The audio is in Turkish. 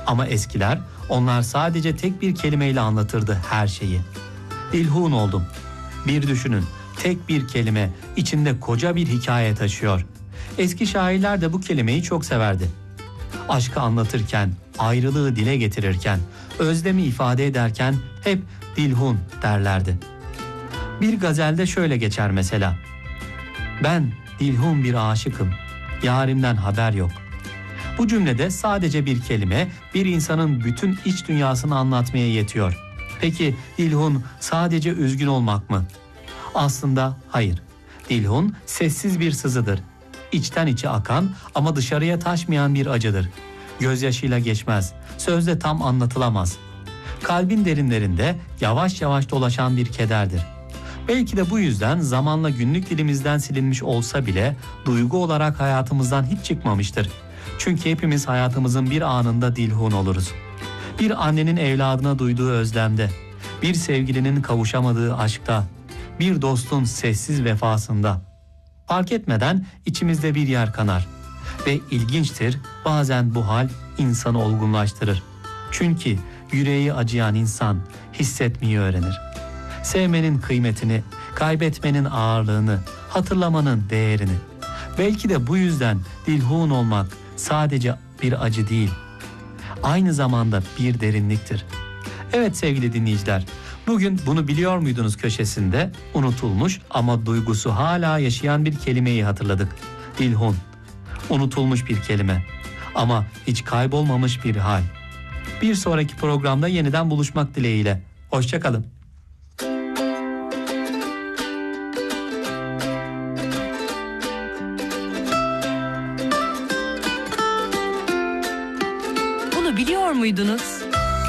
Ama eskiler, onlar sadece tek bir kelimeyle anlatırdı her şeyi. Dilhun oldum. Bir düşünün, tek bir kelime içinde koca bir hikaye taşıyor. Eski şairler de bu kelimeyi çok severdi. Aşkı anlatırken, ayrılığı dile getirirken, özlemi ifade ederken hep dilhun derlerdi. Bir gazelde şöyle geçer mesela: ben dilhun bir aşıkım, yarimden haber yok. Bu cümlede sadece bir kelime bir insanın bütün iç dünyasını anlatmaya yetiyor. Peki dilhun sadece üzgün olmak mı? Aslında hayır. Dilhun sessiz bir sızıdır. İçten içe akan ama dışarıya taşmayan bir acıdır. Gözyaşıyla geçmez, sözle tam anlatılamaz. Kalbin derinlerinde yavaş yavaş dolaşan bir kederdir. Belki de bu yüzden zamanla günlük dilimizden silinmiş olsa bile duygu olarak hayatımızdan hiç çıkmamıştır. Çünkü hepimiz hayatımızın bir anında dilhun oluruz. Bir annenin evladına duyduğu özlemde, bir sevgilinin kavuşamadığı aşkta, bir dostun sessiz vefasında. Fark etmeden içimizde bir yer kanar. Ve ilginçtir, bazen bu hal insanı olgunlaştırır. Çünkü yüreği acıyan insan hissetmeyi öğrenir. Sevmenin kıymetini, kaybetmenin ağırlığını, hatırlamanın değerini. Belki de bu yüzden dilhun olmak sadece bir acı değil, aynı zamanda bir derinliktir. Evet sevgili dinleyiciler, bugün bunu biliyor muydunuz köşesinde unutulmuş ama duygusu hala yaşayan bir kelimeyi hatırladık. Dilhun. Unutulmuş bir kelime ama hiç kaybolmamış bir hal. Bir sonraki programda yeniden buluşmak dileğiyle. Hoşça kalın. Bunu biliyor muydunuz?